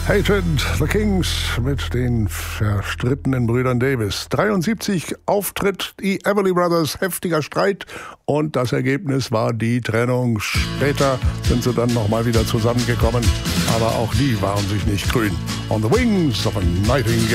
Hatred, The Kings mit den verstrittenen Brüdern Davis. 73 Auftritt, die Everly Brothers, heftiger Streit und das Ergebnis war die Trennung. Später sind sie dann nochmal wieder zusammengekommen, aber auch die waren sich nicht grün. On the Wings of a Nightingale.